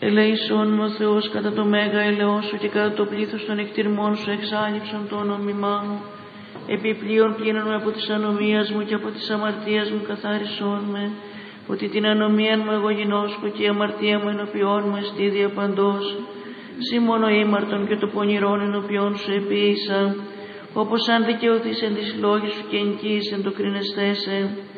Ελεησόν με ο Θεός κατά το μέγα ελαιό σου και κατά το πλήθος των εκτιρμών σου εξάνυψον το όνομά μου. Επιπλέον πλύνον με από της ανομίας μου και από της αμαρτίας μου καθάρισόν με, ότι την ανομία μου εγώ γινώσκω και η αμαρτία μου ενωπιών μου εστίδια παντός. Συ μόνο ήμαρτον και το πονηρόν ενωπιών σου επίησα, όπως αν δικαιωθείς εν της λόγης σου και εγγύης εν το κρινεστέσαι.